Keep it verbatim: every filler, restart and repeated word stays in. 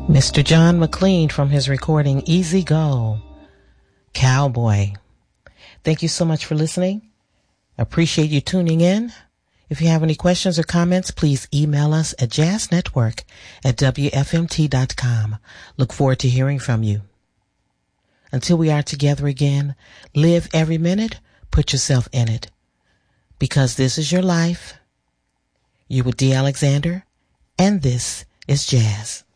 Mister John McLean from his recording Easy Go, Cowboy. Thank you so much for listening. Appreciate you tuning in. If you have any questions or comments, please email us at jazznetwork at w f m t dot com. Look forward to hearing from you. Until we are together again, live every minute, put yourself in it. Because this is your life. You with D. Alexander, and this is Jazz.